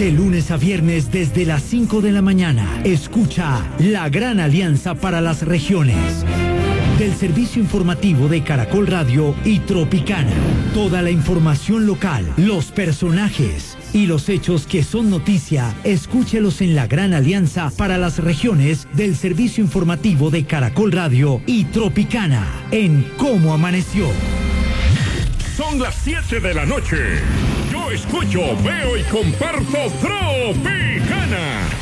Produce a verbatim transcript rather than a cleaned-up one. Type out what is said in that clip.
De lunes a viernes desde las cinco de la mañana. Escucha La Gran Alianza para las Regiones. Del servicio informativo de Caracol Radio y Tropicana. Toda la información local, los personajes y los hechos que son noticia, escúchelos en La Gran Alianza para las Regiones del servicio informativo de Caracol Radio y Tropicana en Cómo Amaneció. Son las siete de la noche. Yo escucho, veo y comparto Tropicana.